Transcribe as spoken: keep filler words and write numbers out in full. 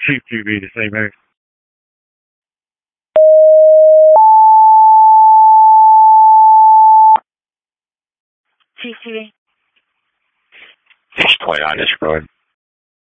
Chief T V, the same area. Chief T V. six twenty-nine, that's right.